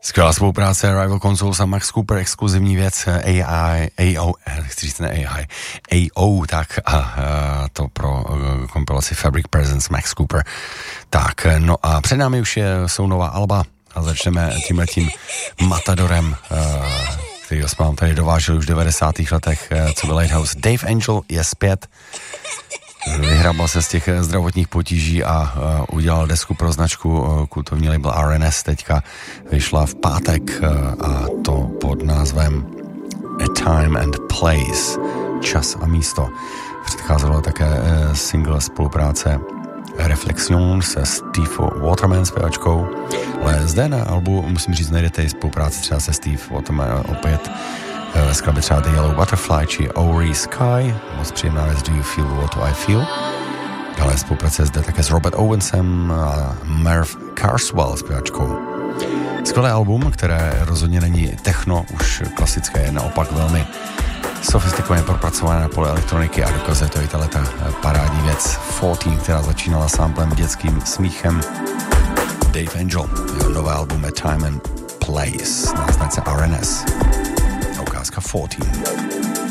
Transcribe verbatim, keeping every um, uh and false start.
Skvělá spolupráce Rival Consoles a Max Cooper, exkluzivní věc A I, A O, chci říct ne A I, A O, tak a, a to pro uh, kompilaci Fabric Presence Max Cooper. Tak, no a před námi už je, jsou nová alba a začneme tímhletím Matadorem, uh, kterýho jsme vám tady dovážili už v devadesátých letech, uh, co byl Lighthouse. Dave Angel je zpět, vyhrabal se z těch zdravotních potíží a uh, udělal desku pro značku uh, kultovní label R N S, teďka vyšla v pátek uh, a to pod názvem A Time and Place, čas a místo. Předcházelo také uh, single spolupráce Reflexion se Steve Waterman zpěvačkou, ale zde na albu, musím říct, najdete i spolupráci třeba se Steve Waterman, opět ve skladbě třeba The Yellow Butterfly či Ori Sky, moc příjemná věc Do You Feel What I Feel. Dále spolupráce zde také s Robert Owensem a Merv Carswell zpěvačkou. Skvělé album, které rozhodně není techno, už klasické, je naopak velmi sofistikovaně propracované na poli elektroniky a dokazuje to i tato parádní věc čtrnáct, která začínala samplem dětským smíchem. Dave Angel, jeho nové album A Time and Place na značce R N S. Ukázka čtrnáct.